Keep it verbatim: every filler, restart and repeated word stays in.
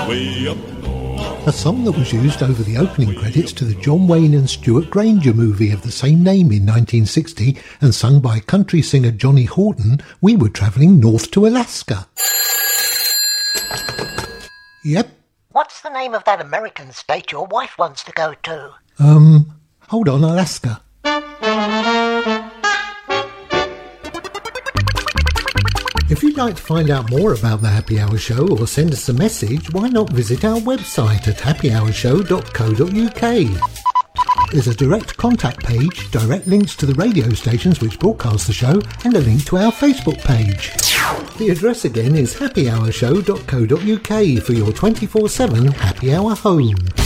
way up north. A song that was used over the opening credits to the John Wayne and Stuart Granger movie of the same name in nineteen sixty, and sung by country singer Johnny Horton, We Were Travelling North to Alaska. Yep. What's the name of that American state your wife wants to go to? Um, hold on, Alaska. If you'd like to find out more about the Happy Hour Show or send us a message, why not visit our website at happy hour show dot co dot uk. There's a direct contact page, direct links to the radio stations which broadcast the show, and a link to our Facebook page. The address again is happy hour show dot co dot uk for your twenty-four seven Happy Hour home.